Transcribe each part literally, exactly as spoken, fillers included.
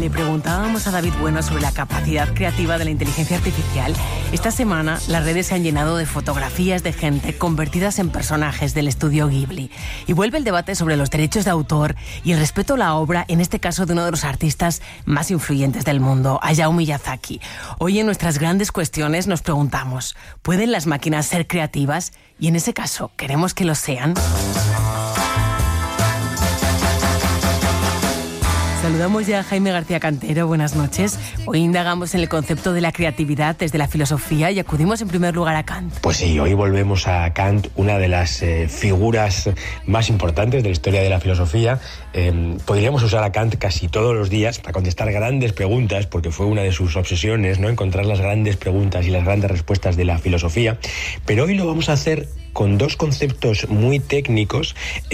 le preguntábamos a David Bueno sobre la capacidad creativa de la inteligencia artificial, esta semana las redes se han llenado de fotografías de gente convertidas en personajes del estudio Ghibli. Y vuelve el debate sobre los derechos de autor y el respeto a la obra, en este caso de uno de los artistas más influyentes del mundo, Hayao Miyazaki. Hoy en nuestras grandes cuestiones nos preguntamos, ¿pueden las máquinas ser creativas? Y en ese caso, ¿queremos que lo sean? Saludamos ya a Jaime García Cantero, buenas noches. Hoy indagamos en el concepto de la creatividad desde la filosofía y acudimos en primer lugar a Kant. Pues sí, hoy volvemos a Kant, una de las eh, figuras más importantes de la historia de la filosofía. Eh, podríamos usar a Kant casi todos los días para contestar grandes preguntas, porque fue una de sus obsesiones, ¿no? Encontrar las grandes preguntas y las grandes respuestas de la filosofía. Pero hoy lo vamos a hacer con dos conceptos muy técnicos,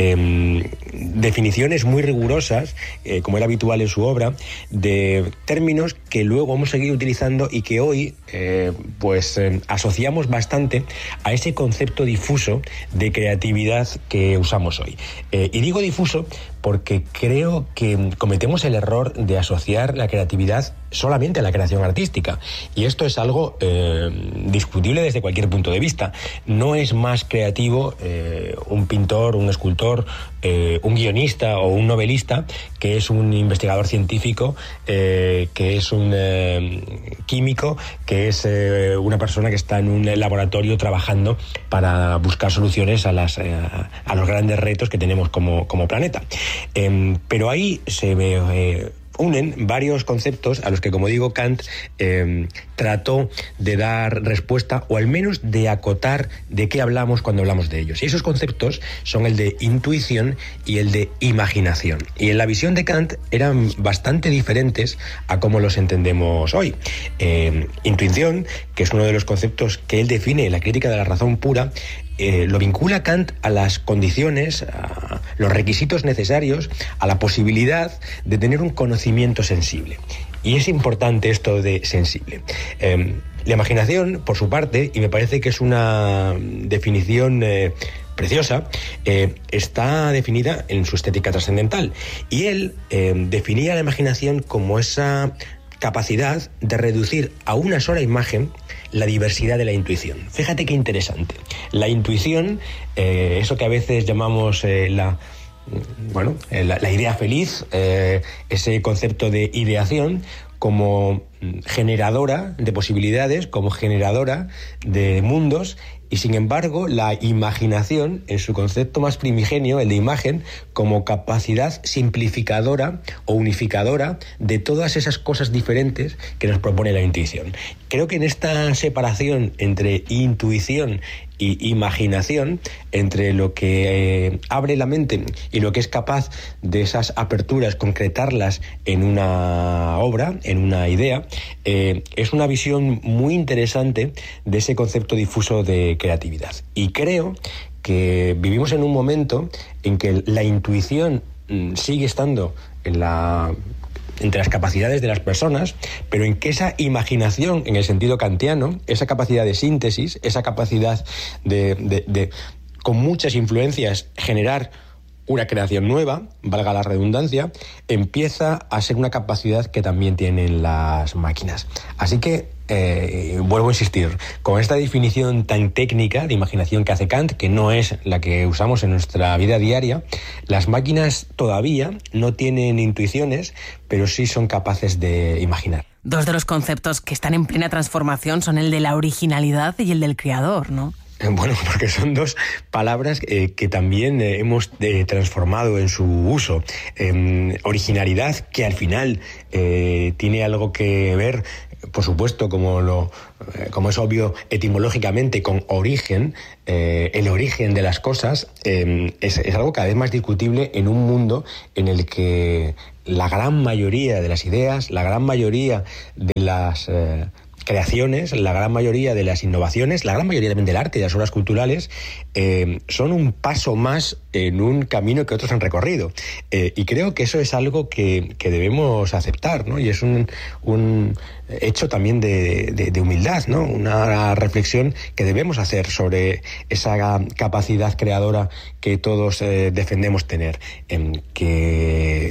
eh, definiciones muy rigurosas, eh, como era habitual en su obra, de términos que luego vamos a seguir utilizando y que hoy eh, pues eh, asociamos bastante a ese concepto difuso de creatividad que usamos hoy. Eh, y digo difuso porque creo que cometemos el error de asociar la creatividad solamente a la creación artística. Y esto es algo eh, discutible desde cualquier punto de vista. No es más creativo eh, un pintor, un escultor, eh, un guionista o un novelista que es un investigador científico, eh, que es un eh, químico, que es eh, una persona que está en un laboratorio trabajando para buscar soluciones a, las, eh, a los grandes retos que tenemos como, como planeta. Eh, pero ahí se ve... Eh, unen varios conceptos a los que, como digo, Kant eh, trató de dar respuesta, o al menos de acotar de qué hablamos cuando hablamos de ellos. Y esos conceptos son el de intuición y el de imaginación. Y en la visión de Kant eran bastante diferentes a cómo los entendemos hoy. Eh, intuición, que es uno de los conceptos que él define en la crítica de la razón pura, Eh, lo vincula Kant a las condiciones, a los requisitos necesarios, a la posibilidad de tener un conocimiento sensible. Y es importante esto de sensible. Eh, la imaginación, por su parte, y me parece que es una definición eh, preciosa, eh, está definida en su estética trascendental. Y él eh, definía la imaginación como esa capacidad de reducir a una sola imagen la diversidad de la intuición. Fíjate qué interesante. La intuición, eh, eso que a veces llamamos eh, la, bueno, eh, la, la idea feliz, eh, ese concepto de ideación, como generadora de posibilidades, como generadora de mundos, y sin embargo la imaginación, en su concepto más primigenio, el de imagen, como capacidad simplificadora o unificadora de todas esas cosas diferentes que nos propone la intuición. Creo que en esta separación entre intuición y imaginación, entre lo que eh, abre la mente y lo que es capaz de esas aperturas, concretarlas en una obra, en una idea, eh, es una visión muy interesante de ese concepto difuso de creatividad. Y creo que vivimos en un momento en que la intuición mm, sigue estando en la... entre las capacidades de las personas, pero en que esa imaginación, en el sentido kantiano, esa capacidad de síntesis, esa capacidad de, de, de con muchas influencias, generar una creación nueva, valga la redundancia, empieza a ser una capacidad que también tienen las máquinas. Así que, eh, vuelvo a insistir, con esta definición tan técnica de imaginación que hace Kant, que no es la que usamos en nuestra vida diaria, las máquinas todavía no tienen intuiciones, pero sí son capaces de imaginar. Dos de los conceptos que están en plena transformación son el de la originalidad y el del creador, ¿no? Bueno, porque son dos palabras eh, que también eh, hemos eh, transformado en su uso. Eh, originalidad, que al final eh, tiene algo que ver, por supuesto, como lo eh, como es obvio etimológicamente, con origen, eh, el origen de las cosas, eh, es, es algo cada vez más discutible en un mundo en el que la gran mayoría de las ideas, la gran mayoría de las... Eh, creaciones, la gran mayoría de las innovaciones, la gran mayoría también del arte y de las obras culturales eh, son un paso más en un camino que otros han recorrido. Eh, y creo que eso es algo que, que debemos aceptar, ¿no? Y es un, un hecho también de, de, de humildad, ¿no? Una reflexión que debemos hacer sobre esa capacidad creadora que todos eh, defendemos tener, en que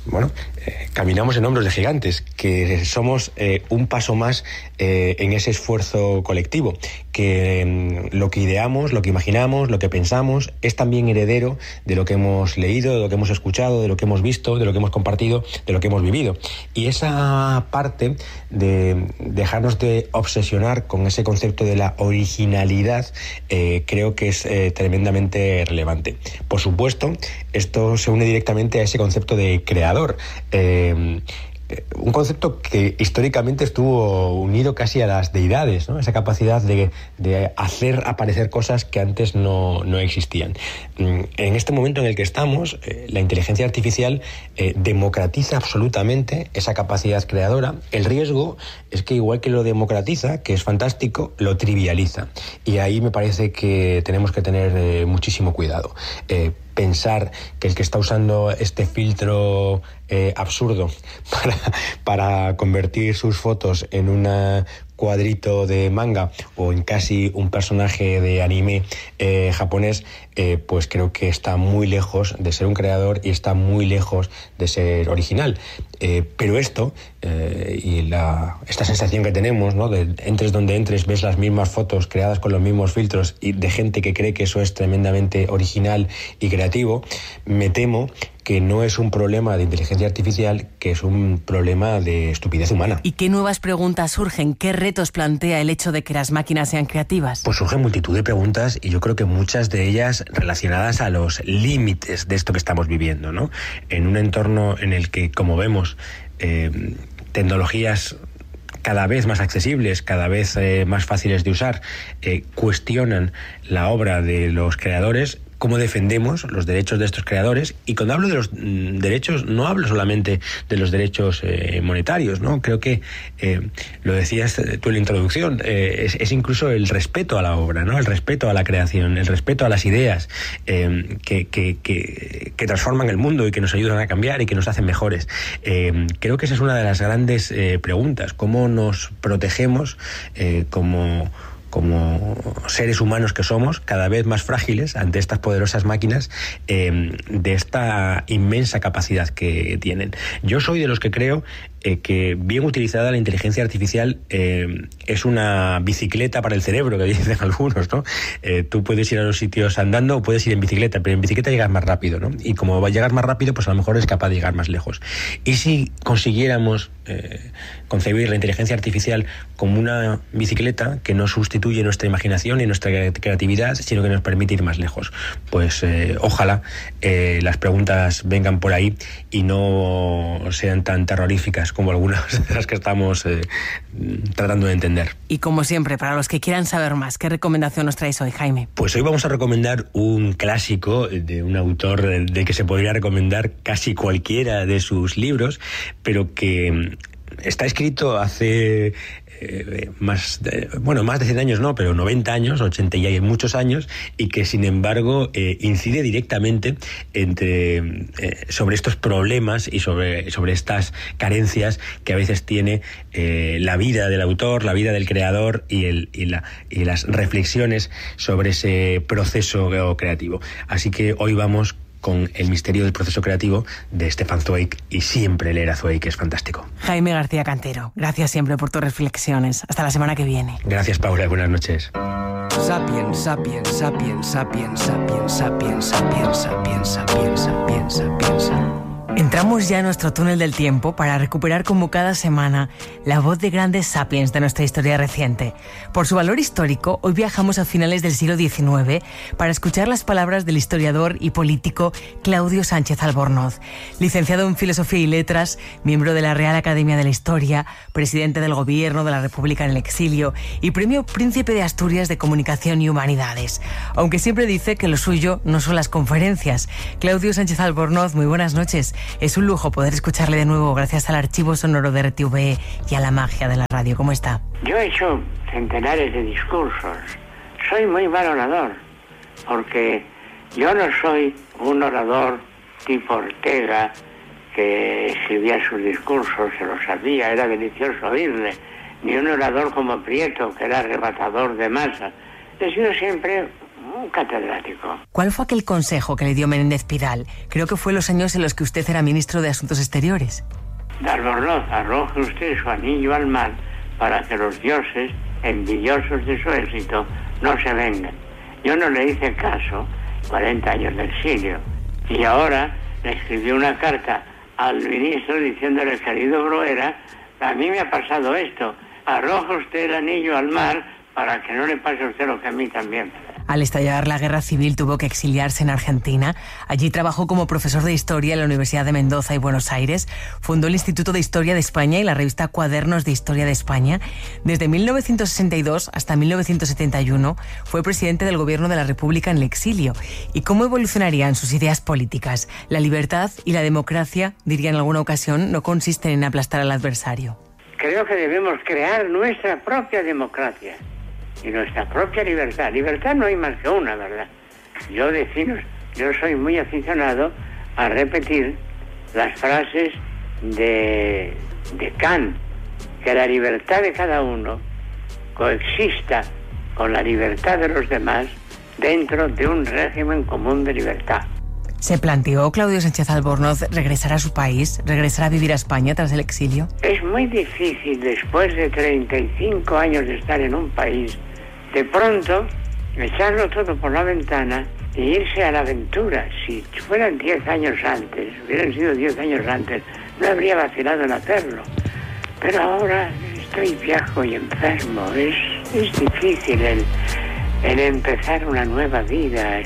bueno, eh, caminamos en hombros de gigantes, que somos eh, un paso más eh, en ese esfuerzo colectivo, que eh, lo que ideamos, lo que imaginamos, lo que pensamos es también heredero de lo que hemos leído, de lo que hemos escuchado, de lo que hemos visto, de lo que hemos compartido, de lo que hemos vivido. Y esa parte de dejarnos de obsesionar con ese concepto de la originalidad eh, creo que es eh, tremendamente relevante. Por supuesto, esto se une directamente a ese concepto de creador. Eh, un concepto que históricamente estuvo unido casi a las deidades, ¿no? Esa capacidad de, de hacer aparecer cosas que antes no, no existían. En este momento en el que estamos, eh, la inteligencia artificial eh, democratiza absolutamente esa capacidad creadora. El riesgo es que, igual que lo democratiza, que es fantástico, lo trivializa. Y ahí me parece que tenemos que tener eh, muchísimo cuidado. Eh, pensar que el que está usando este filtro eh, absurdo para, para convertir sus fotos en un cuadrito de manga o en casi un personaje de anime eh, japonés, eh, pues creo que está muy lejos de ser un creador y está muy lejos de ser original. Eh, pero esto eh, y la, esta sensación que tenemos, ¿no? De entres donde entres, ves las mismas fotos creadas con los mismos filtros y de gente que cree que eso es tremendamente original y creativo, me temo que no es un problema de inteligencia artificial, que es un problema de estupidez humana. ¿Y qué nuevas preguntas surgen? ¿Qué retos plantea el hecho de que las máquinas sean creativas? Pues surgen multitud de preguntas y yo creo que muchas de ellas relacionadas a los límites de esto que estamos viviendo, ¿no? En un entorno en el que, como vemos, eh, tecnologías cada vez más accesibles, cada vez eh, más fáciles de usar, eh, cuestionan la obra de los creadores. ¿Cómo defendemos los derechos de estos creadores? Y cuando hablo de los mm, derechos, no hablo solamente de los derechos eh, monetarios, ¿no? Creo que, eh, lo decías tú en la introducción, eh, es, es incluso el respeto a la obra, ¿no? El respeto a la creación, el respeto a las ideas eh, que, que, que, que transforman el mundo y que nos ayudan a cambiar y que nos hacen mejores. Eh, creo que esa es una de las grandes eh, preguntas. ¿Cómo nos protegemos eh, como... como seres humanos que somos, cada vez más frágiles ante estas poderosas máquinas, eh, de esta inmensa capacidad que tienen? Yo soy de los que creo eh, que bien utilizada la inteligencia artificial eh, es una bicicleta para el cerebro, que dicen algunos, ¿no? Eh, tú puedes ir a los sitios andando o puedes ir en bicicleta, pero en bicicleta llegas más rápido, ¿no? Y como va a llegar más rápido, pues a lo mejor es capaz de llegar más lejos. Y si consiguiéramos eh, concebir la inteligencia artificial como una bicicleta que no sustituye nuestra imaginación y nuestra creatividad, sino que nos permite ir más lejos, pues eh, ojalá eh, las preguntas vengan por ahí y no sean tan terroríficas como algunas de las que estamos eh, tratando de entender. Y como siempre, para los que quieran saber más, ¿qué recomendación nos traes hoy, Jaime? Pues hoy vamos a recomendar un clásico de un autor del que se podría recomendar casi cualquiera de sus libros, pero que está escrito hace eh, más de, bueno, más de cien años no, pero noventa años, ochenta y hay muchos años, y que sin embargo eh, incide directamente entre, eh, sobre estos problemas y sobre, sobre estas carencias que a veces tiene eh, la vida del autor, la vida del creador y, el, y, la, y las reflexiones sobre ese proceso creativo. Así que hoy vamos con El misterio del proceso creativo de Stefan Zweig, y siempre leer a Zweig es fantástico. Jaime García Cantero, gracias siempre por tus reflexiones. Hasta la semana que viene. Gracias, Paula. Buenas noches. Sapiens, sapiens, sapiens, sapiens, sapiens, sapiens, sapiens, sapiens, sapiens, sapiens, sapiens. Entramos ya en nuestro túnel del tiempo para recuperar como cada semana la voz de grandes sapiens de nuestra historia reciente. Por su valor histórico, hoy viajamos a finales del siglo diecinueve para escuchar las palabras del historiador y político Claudio Sánchez Albornoz. Licenciado en Filosofía y Letras, miembro de la Real Academia de la Historia, presidente del Gobierno de la República en el exilio y premio Príncipe de Asturias de Comunicación y Humanidades. Aunque siempre dice que lo suyo no son las conferencias. Claudio Sánchez Albornoz, muy buenas noches. Es un lujo poder escucharle de nuevo gracias al archivo sonoro de R T V E y a la magia de la radio. ¿Cómo está? Yo he hecho centenares de discursos. Soy muy mal orador, porque yo no soy un orador tipo Ortega, que escribía sus discursos, se los sabía, era delicioso oírle, ni un orador como Prieto, que era arrebatador de masa. He sido siempre un catedrático. ¿Cuál fue aquel consejo que le dio Menéndez Pidal? Creo que fue los años en los que usted era ministro de Asuntos Exteriores. De Albornoz, arroje usted su anillo al mar para que los dioses, envidiosos de su éxito, no se vengan. Yo no le hice caso, cuarenta años de exilio, y ahora le escribió una carta al ministro diciéndole, querido Bruera, a mí me ha pasado esto, arroja usted el anillo al mar para que no le pase a usted lo que a mí también. Al estallar la Guerra Civil tuvo que exiliarse en Argentina. Allí trabajó como profesor de Historia en la Universidad de Mendoza y Buenos Aires. Fundó el Instituto de Historia de España y la revista Cuadernos de Historia de España. Desde mil novecientos sesenta y dos hasta mil novecientos setenta y uno fue presidente del Gobierno de la República en el exilio. ¿Y cómo evolucionarían sus ideas políticas? La libertad y la democracia, diría en alguna ocasión, no consisten en aplastar al adversario. Creo que debemos crear nuestra propia democracia y nuestra propia libertad. Libertad no hay más que una, ¿verdad? Yo defino, yo soy muy aficionado a repetir las frases de, de Kant, que la libertad de cada uno coexista con la libertad de los demás dentro de un régimen común de libertad. ¿Se planteó Claudio Sánchez Albornoz regresar a su país, regresar a vivir a España tras el exilio? Es muy difícil, después de treinta y cinco años de estar en un país, de pronto echarlo todo por la ventana e irse a la aventura. Si fueran diez años antes, hubieran sido diez años antes, no habría vacilado en hacerlo. Pero ahora estoy viejo y enfermo. Es, es difícil el, el empezar una nueva vida.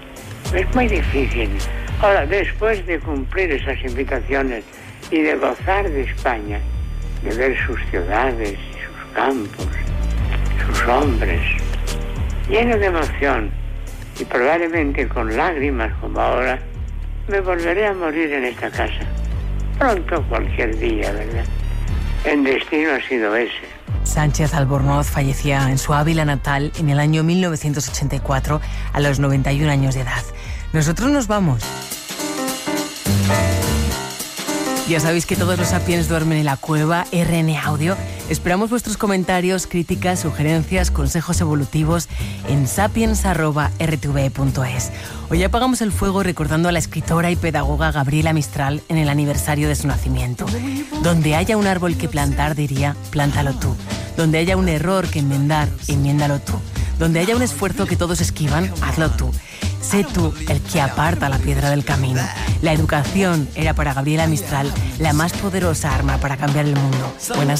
Es muy difícil. Ahora, después de cumplir esas invitaciones y de gozar de España, de ver sus ciudades, sus campos, sus hombres, lleno de emoción y probablemente con lágrimas como ahora, me volveré a morir en esta casa. Pronto, cualquier día, ¿verdad? El destino ha sido ese. Sánchez Albornoz fallecía en su Ávila natal en el año mil novecientos ochenta y cuatro a los noventa y un años de edad. Nosotros nos vamos. Ya sabéis que todos los Sapiens duermen en la cueva R N Audio. Esperamos vuestros comentarios, críticas, sugerencias, consejos evolutivos en sapiens arroba r t v punto es. Hoy apagamos el fuego recordando a la escritora y pedagoga Gabriela Mistral en el aniversario de su nacimiento. Donde haya un árbol que plantar, diría, plántalo tú. Donde haya un error que enmendar, enmiéndalo tú. Donde haya un esfuerzo que todos esquivan, hazlo tú. Sé tú el que aparta la piedra del camino. La educación era para Gabriela Mistral la más poderosa arma para cambiar el mundo. Buenas